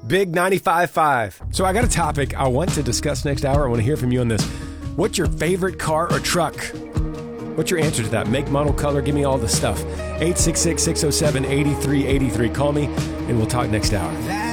Big 95.5. So I got a topic I want to discuss next hour. I want to hear from you on this. What's your favorite car or truck? What's your answer to that? Make, model, color, give me all the stuff. 866-607-8383. Call me and we'll talk next hour.